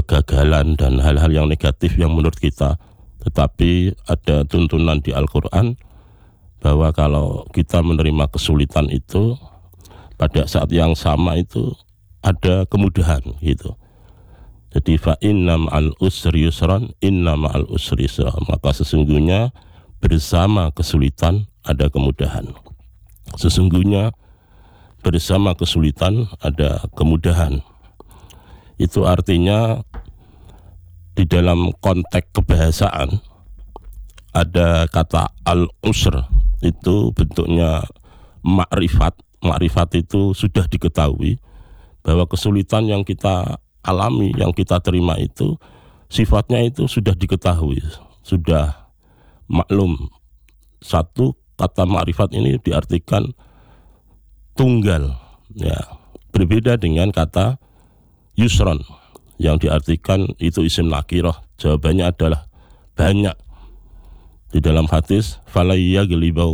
kegagalan dan hal-hal yang negatif yang menurut kita. Tetapi ada tuntunan di Al-Quran bahwa kalau kita menerima kesulitan itu, pada saat yang sama itu ada kemudahan gitu. Jadi fa inna ma'al usri yusran, inna ma'al usri yusra. Maka sesungguhnya bersama kesulitan ada kemudahan. Sesungguhnya bersama kesulitan ada kemudahan. Itu artinya di dalam konteks kebahasaan ada kata al-usr, itu bentuknya makrifat. Makrifat itu sudah diketahui bahwa kesulitan yang kita alami, yang kita terima itu sifatnya itu sudah diketahui, sudah maklum. Satu, kata makrifat ini diartikan tunggal, ya, berbeda dengan kata yusron yang diartikan itu isim nakirah. Jawabannya adalah banyak. Di dalam hadis fala yagliba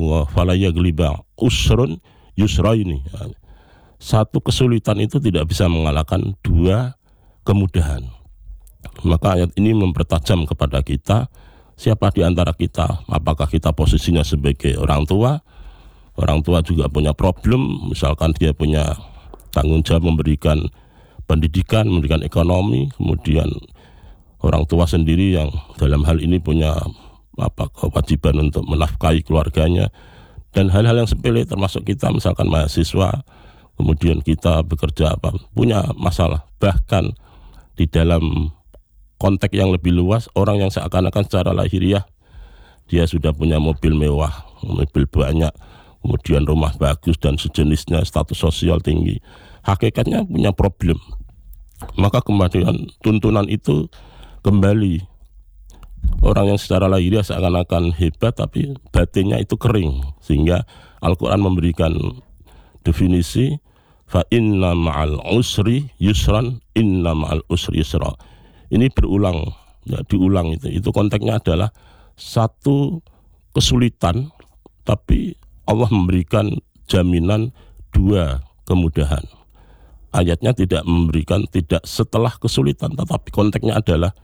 usrun yusraini. Satu kesulitan itu tidak bisa mengalahkan dua kemudahan. Maka ayat ini mempertajam kepada kita, siapa di antara kita, apakah kita posisinya sebagai orang tua juga punya problem, misalkan dia punya tanggung jawab memberikan pendidikan, memberikan ekonomi, kemudian orang tua sendiri yang dalam hal ini punya kewajiban untuk menafkahi keluarganya, dan hal-hal yang sepele termasuk kita misalkan mahasiswa, kemudian kita bekerja punya masalah. Bahkan di dalam konteks yang lebih luas, orang yang seakan-akan secara lahiriah dia sudah punya mobil mewah, mobil banyak, kemudian rumah bagus dan sejenisnya, status sosial tinggi, hakikatnya punya problem. Maka kemudian tuntunan itu kembali, orang yang secara lahiriah seakan-akan hebat tapi batinnya itu kering, sehingga Al-Quran memberikan definisi fa inna ma'al usri yusran, inna ma'al usri yusra. Ini berulang, ya, diulang itu konteksnya adalah satu kesulitan tapi Allah memberikan jaminan dua kemudahan. Ayatnya tidak memberikan tidak setelah kesulitan, tetapi konteksnya adalah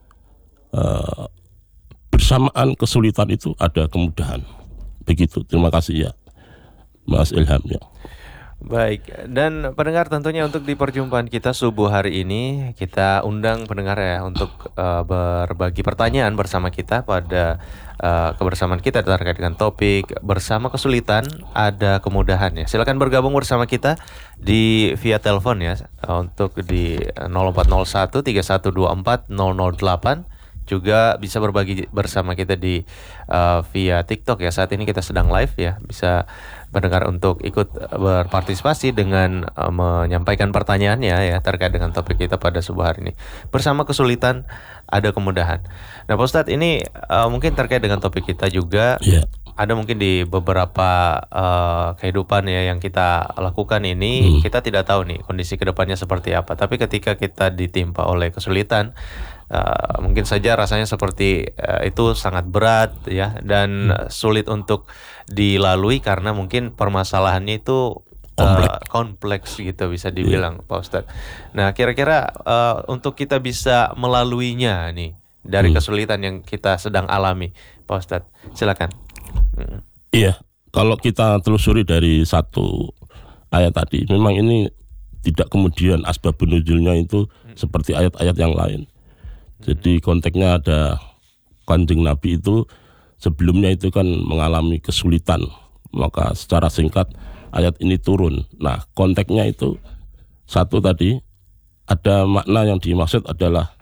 bersamaan kesulitan itu ada kemudahan. Begitu. Terima kasih ya Mas Ilham ya. Baik, dan pendengar, tentunya untuk di perjumpaan kita subuh hari ini kita undang pendengar ya untuk berbagi pertanyaan bersama kita pada kebersamaan kita terkait dengan topik bersama kesulitan ada kemudahan ya. Silakan bergabung bersama kita di via telepon ya, untuk di 0401 3124 008. Juga bisa berbagi bersama kita di via TikTok ya. Saat ini kita sedang live ya. Bisa mendengar untuk ikut berpartisipasi dengan menyampaikan pertanyaannya ya terkait dengan topik kita pada subuh hari ini. Bersama kesulitan ada kemudahan. Nah, Pak Ustadz, ini mungkin terkait dengan topik kita juga. Yeah. Ada mungkin di beberapa kehidupan ya yang kita lakukan ini, kita tidak tahu nih kondisi kedepannya seperti apa. Tapi ketika kita ditimpa oleh kesulitan, mungkin saja rasanya seperti itu sangat berat ya, dan sulit untuk dilalui karena mungkin permasalahannya itu kompleks gitu bisa dibilang, Pak Ustadz. Nah, kira-kira untuk kita bisa melaluinya nih dari kesulitan yang kita sedang alami, Pak Ustadz, silakan. Iya, kalau kita telusuri dari satu ayat tadi, memang ini tidak kemudian asbabun nuzulnya itu seperti ayat-ayat yang lain. Jadi konteksnya ada Kanjeng Nabi itu sebelumnya itu kan mengalami kesulitan, maka secara singkat ayat ini turun. Nah, konteksnya itu satu tadi, ada makna yang dimaksud adalah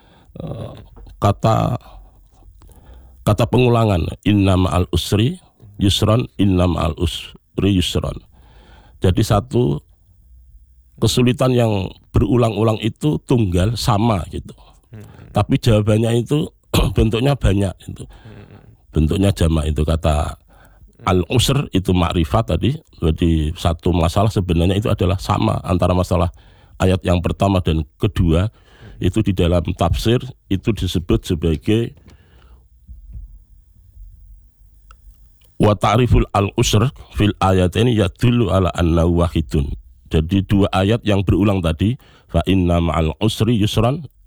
kata pengulangan, inna ma'al usri yusran, inna ma'al usri yusran. Jadi satu kesulitan yang berulang-ulang itu tunggal sama gitu. Tapi jawabannya itu bentuknya banyak itu. Bentuknya jamak itu, kata al-usr itu makrifat tadi. Jadi satu masalah sebenarnya itu adalah sama antara masalah ayat yang pertama dan kedua. Itu di dalam tafsir itu disebut sebagai wa ta'riful al-usr fil ayat ini yadullu ala annahu wahidun. Jadi dua ayat yang berulang tadi, fa inna ma'al usri yusran,